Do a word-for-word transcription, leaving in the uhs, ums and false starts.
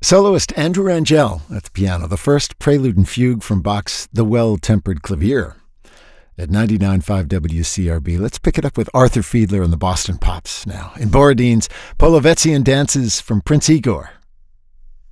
Soloist Andrew Rangel at the piano, the first prelude and fugue from Bach's The Well-Tempered Clavier. At ninety-nine point five W C R B, let's pick it up with Arthur Fiedler and the Boston Pops now. In Borodin's Polovetzian Dances from Prince Igor.